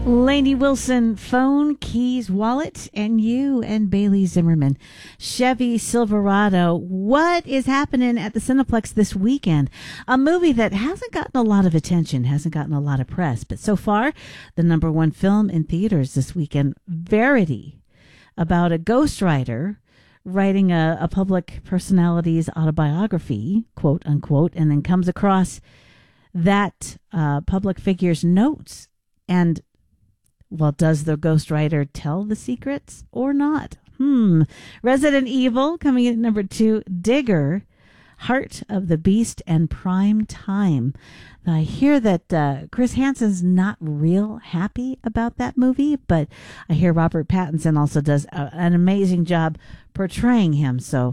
Lainey Wilson, phone, keys, wallet, and you and Bailey Zimmerman. Chevy Silverado. What is happening at the Cineplex this weekend? A movie that hasn't gotten a lot of attention, hasn't gotten a lot of press, but so far, the number one film in theaters this weekend, Verity, about a ghostwriter writing a public personality's autobiography, quote unquote, and then comes across that public figure's notes. And well, does the ghostwriter tell the secrets or not? Resident Evil coming in at number 2. Digger, Heart of the Beast, and Prime Time. I hear that Chris Hansen's not real happy about that movie, but I hear Robert Pattinson also does an amazing job portraying him. So,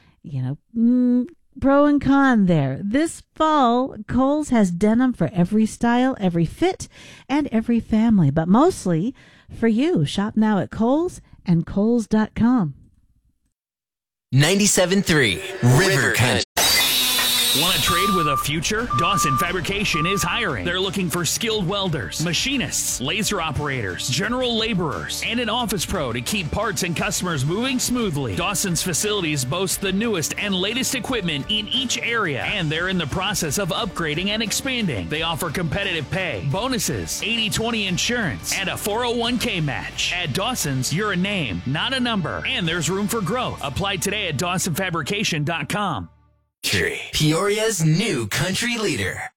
pro and con there. This fall, Kohl's has denim for every style, every fit, and every family, but mostly for you. Shop now at Kohl's and Kohls.com. 97.3 River Country. Want to trade with a future? Dawson Fabrication is hiring. They're looking for skilled welders, machinists, laser operators, general laborers, and an office pro to keep parts and customers moving smoothly. Dawson's facilities boast the newest and latest equipment in each area, and they're in the process of upgrading and expanding. They offer competitive pay, bonuses, 80/20 insurance, and a 401k match. At Dawson's, you're a name, not a number, and there's room for growth. Apply today at DawsonFabrication.com. Peoria's new country leader.